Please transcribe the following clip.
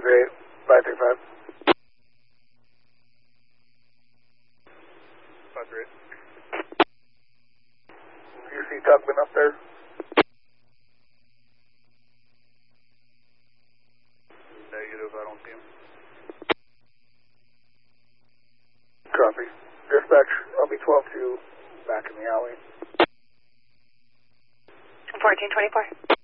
538, 535. 538. You see Tuckman up there? Negative, I don't see him. Copy. Dispatch, I'll be 12-2 back in the alley. 1424.